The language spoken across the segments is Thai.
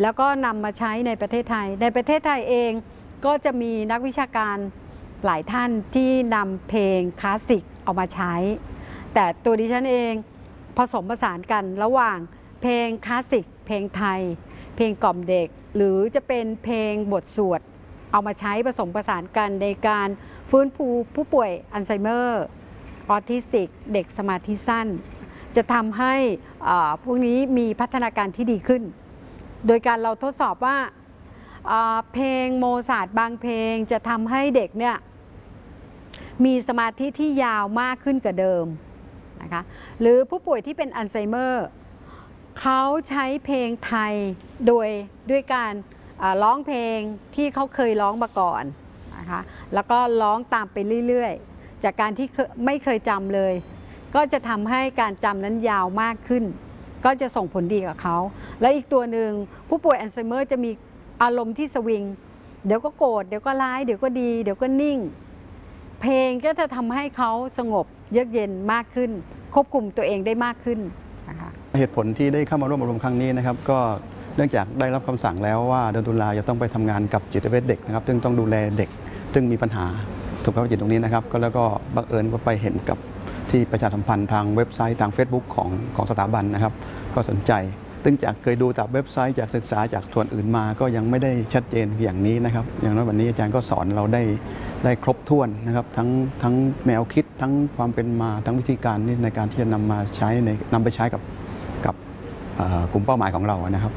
แล้วก็นำมาใช้ในประเทศไทยเองก็จะมีนักวิชาการหลายท่านที่นำเพลงคลาสสิกเอามาใช้แต่ตัวดิฉันเองผสมผสานกันระหว่างเพลงคลาสสิกเพลงไทยเพลงกล่อมเด็กหรือจะเป็นเพลงบทสวดเอามาใช้ผสมผสานกันในการฟื้นฟูผู้ป่วยอัลไซเมอร์ออทิสติกเด็กสมาธิสั้นจะทำให้พวกนี้มีพัฒนาการที่ดีขึ้นโดยการเราทดสอบว่าเพลงโมซาร์ทบางเพลงจะทำให้เด็กเนี่ยมีสมาธิที่ยาวมากขึ้นกว่าเดิมนะคะหรือผู้ป่วยที่เป็นอัลไซเมอร์เขาใช้เพลงไทยด้วยการร้องเพลงที่เขาเคยร้องมาก่อนนะคะแล้วก็ร้องตามไปเรื่อยๆจากการที่ไม่เคยจำเลยก็จะทำให้การจำนั้นยาวมากขึ้นก็จะส่งผลดีกับเขาและอีกตัวหนึ่งผู้ป่วยอัลไซเมอร์จะมีอารมณ์ที่สวิงเดี๋ยวก็โกรธเดี๋ยวก็ร้ายเดี๋ยวก็ดีเดี๋ยวก็นิ่งเพลงก็จะทำให้เขาสงบเยือกเย็นมากขึ้นควบคุมตัวเองได้มากขึ้นนะคะเหตุผลที่ได้เข้ามาร่วมอบรมครั้งนี้นะครับก็เนื่องจากได้รับคำสั่งแล้วว่าเดือนตุลาจะต้องไปทำงานกับจิตเวชเด็กนะครับซึ่งต้องดูแลเด็กซึ่งมีปัญหาสุขภาพจิตตรงนี้นะครับก็แล้วก็บังเอิญว่าไปเห็นกับที่ประชาสัมพันธ์ทางเว็บไซต์ทาง Facebook ของสถาบันนะครับก็สนใจซึ่งจากเคยดูจากเว็บไซต์จากศึกษาจากส่วนอื่นมาก็ยังไม่ได้ชัดเจนอย่างนี้นะครับอย่างน้อยวันนี้อาจารย์ก็สอนเราได้ครบถ้วนนะครับทั้งแนวคิดทั้งความเป็นมาทั้งวิธีการนี่ในการที่จะนำไปใช้กับกลุ่มเป้าหมายของเรานะครับ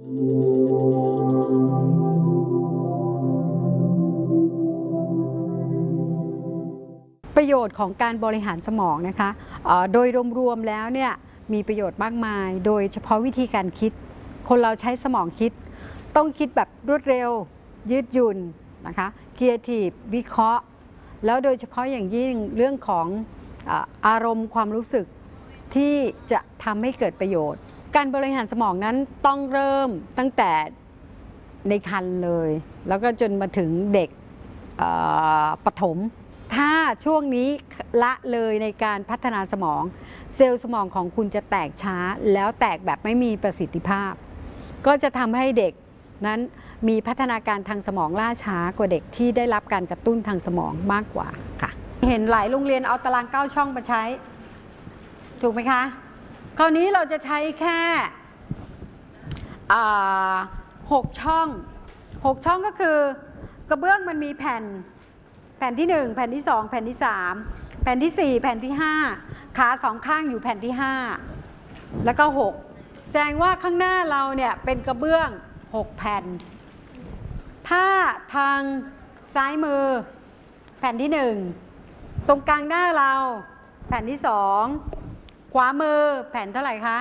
ประโยชน์ของการบริหารสมองนะคะโดยรวมๆแล้วเนี่ยมีประโยชน์มากมายโดยเฉพาะวิธีการคิดคนเราใช้สมองคิดต้องคิดแบบรวดเร็วยืดหยุ่นนะคะครีเอทีฟวิเคราะห์แล้วโดยเฉพาะอย่างยิ่งเรื่องของอารมณ์ความรู้สึกที่จะทำให้เกิดประโยชน์การบริหารสมองนั้นต้องเริ่มตั้งแต่ในครรภ์เลยแล้วก็จนมาถึงเด็กประถมถ้าช่วงนี้ละเลยในการพัฒนาสมองเซลล์สมองของคุณจะแตกช้าแล้วแตกแบบไม่มีประสิทธิภาพก็จะทำให้เด็กนั้นมีพัฒนาการทางสมองล่าช้ากว่าเด็กที่ได้รับการกระตุ้นทางสมองมากกว่าค่ะเห็นหลายโรงเรียนเอาตาราง9 ช่องมาใช้ถูกไหมคะคราวนี้เราจะใช้แค่6 ช่องก็คือกระเบื้องมันมีแผ่นที่1แผ่นที่2แผ่นที่3แผ่นที่4แผ่นที่5ขา2ข้างอยู่แผ่นที่5แล้วก็6แสดงว่าข้างหน้าเราเนี่ยเป็นกระเบื้อง6แผ่นถ้าทางซ้ายมือแผ่นที่1ตรงกลางหน้าเราแผ่นที่2ขวามือแผ่นเท่าไหร่คะ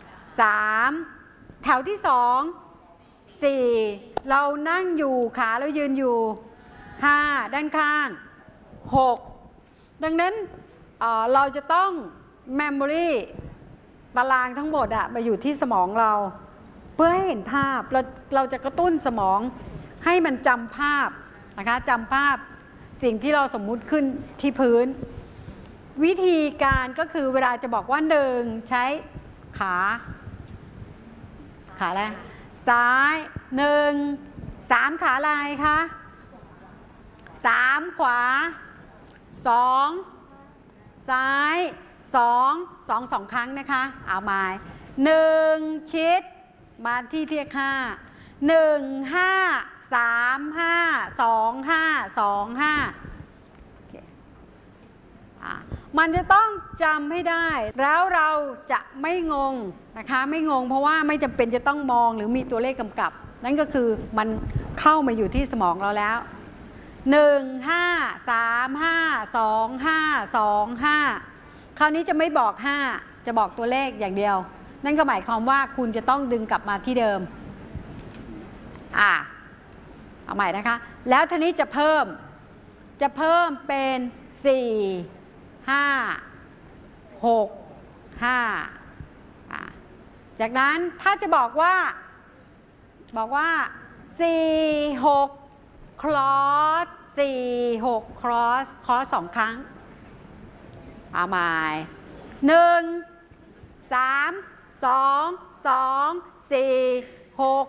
3แถวที่2 4เรานั่งอยู่ขาเรายืนอยู่5ด้านข้าง6ดังนั้นเราจะต้อง memory ตารางทั้งหมดมาอยู่ที่สมองเราเพื่อให้เห็นภาพเราจะกระตุ้นสมองให้มันจำภาพนะคะจำภาพสิ่งที่เราสมมุติขึ้นที่พื้นวิธีการก็คือเวลาจะบอกว่า1ใช้ขาอะไรซ้าย1 3ขาลายคะ3ขวา2ซ้าย2 ครั้งนะคะเอาไม้1ชิดมาที่เทียบ5 1 5 3 5 2 5 2 5มันจะต้องจำให้ได้แล้วเราจะไม่งงนะคะไม่งงเพราะว่าไม่จำเป็นจะต้องมองหรือมีตัวเลขกำกับนั่นก็คือมันเข้ามาอยู่ที่สมองเราแล้ว1 5 3 5 2 5 2 5คราวนี้จะไม่บอก5จะบอกตัวเลขอย่างเดียวนั่นก็หมายความว่าคุณจะต้องดึงกลับมาที่เดิมเอาใหม่นะคะแล้วทีนี้จะเพิ่มเป็น4 5 6 5จากนั้นถ้าจะบอกว่า4 6 cross 4 6 cross 2 ครั้งเอาใหม่1 3 2 2 4 6